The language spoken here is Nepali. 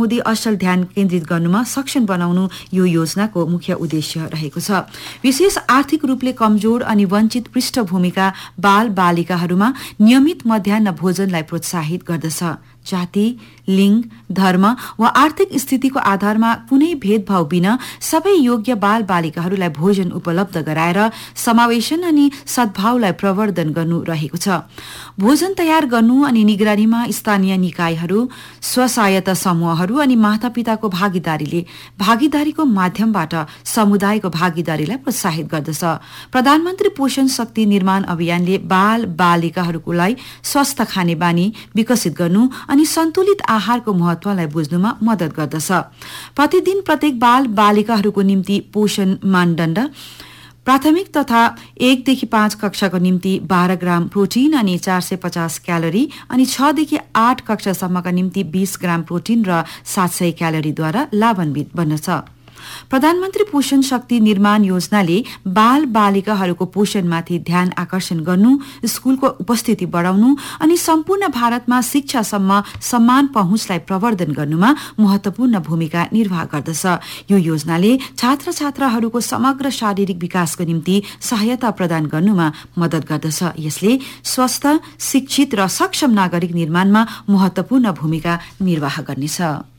हुँदै असल ध्यान केन्द्रित गर्नुमा सक्षम बनाउनु यो योजनाको मुख्य उद्देश्य रहेको छ। विशेष आर्थिक रूपले कमजोर अनि वञ्चित पृष्ठभूमिका बाल बालिकाहरूमा नियमित मध्याह्न भोजनलाई प्रोत्साहित गर्दछ। जाति, लिंग, धर्म वा आर्थिक स्थितिको आधारमा कुनै भेदभाव बिना सबै योग्य बाल बालिकाहरूलाई भोजन उपलब्ध गराएर समावेशन अनि सद्भावलाई प्रवर्धन गर्नु रहेको छ। भोजन तयार गर्नु अनि निगरानीमा स्थानीय निकायहरू, स्वसहायता समूहहरू अनि मातापिताको भागीदारीको माध्यमबाट समुदायको भागीदारीलाई प्रोत्साहित गर्दछ। प्रधानमन्त्री पोषण शक्ति निर्माण अभियानले बाल बालिकाहरूको लागि स्वस्थ खाने बानी विकसित गर्नु अनि सन्तुलित आहारको महत्वलाई बुझ्नुमा मद्दत गर्दछ। प्रतिदिन प्रत्येक बाल बालिकाहरूको निम्ति पोषण मानदण्ड प्राथमिक तथा 1 देखि 5 कक्षाको निम्ति 12 ग्राम प्रोटिन अनि 450 क्यालोरी अनि 6 देखि 8 कक्षासम्मका निम्ति 20 ग्राम प्रोटिन र 700 क्यालोरीद्वारा लाभान्वित बन्दछ। प्रधानमन्त्री पोषण शक्ति निर्माण योजनाले बाल बालिकाहरूको पोषणमाथि ध्यान आकर्षण गर्नु, स्कूलको उपस्थिति बढाउनु अनि सम्पूर्ण भारतमा शिक्षासम्म समान पहुँचलाई प्रवर्धन गर्नुमा महत्वपूर्ण भूमिका निर्वाह गर्दछ। यो योजनाले छात्र छात्राहरूको समग्र शारीरिक विकासको निम्ति सहायता प्रदान गर्नुमा मद्दत गर्दछ। यसले स्वस्थ, शिक्षित र सक्षम नागरिक निर्माणमा महत्वपूर्ण भूमिका निर्वाह गर्नेछ।